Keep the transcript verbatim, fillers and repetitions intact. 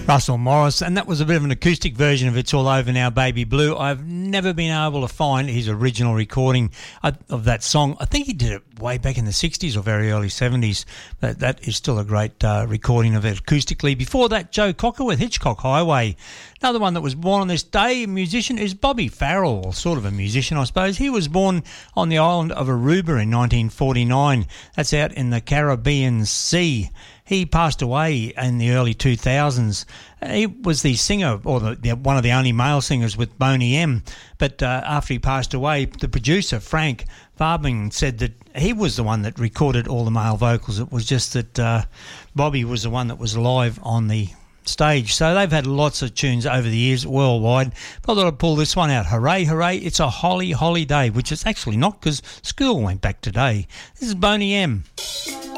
Russell Morris, and that was a bit of an acoustic version of It's All Over Now, Baby Blue. I've never been able to find his original recording of that song. I think he did it way back in the sixties or very early seventies. That, that is still a great uh, recording of it acoustically. Before that, Joe Cocker with Hitchcock Highway. Another one that was born on this day, a musician, is Bobby Farrell, sort of a musician, I suppose. He was born on the island of Aruba in nineteen forty-nine. That's out in the Caribbean Sea. He passed away in the early two thousands. He was the singer, or the, the, one of the only male singers with Boney M. But uh, after he passed away, the producer, Frank Farbing, said that he was the one that recorded all the male vocals. It was just that uh, Bobby was the one that was live on the stage. So they've had lots of tunes over the years worldwide. But I thought I'd pull this one out. Hooray, hooray, it's a holly holiday, which is actually not, because school went back today. This is Boney M.